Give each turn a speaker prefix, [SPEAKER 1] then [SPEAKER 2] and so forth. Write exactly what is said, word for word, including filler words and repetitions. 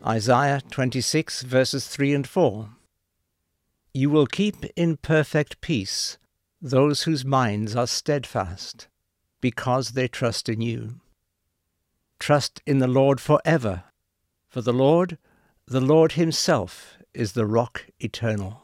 [SPEAKER 1] Isaiah twenty-six, verses three and four. You will keep in perfect peace those whose minds are steadfast, because they trust in you. Trust in the Lord forever, for the Lord, the Lord himself, is the rock eternal.